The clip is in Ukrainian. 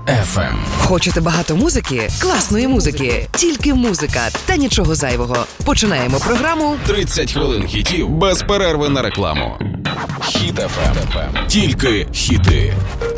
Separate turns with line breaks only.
FM.
Хочете багато музики? Класної музики. Тільки музика та нічого зайвого. Починаємо програму
30 хвилин хітів без перерви на рекламу. Хіт FM. Тільки хіти.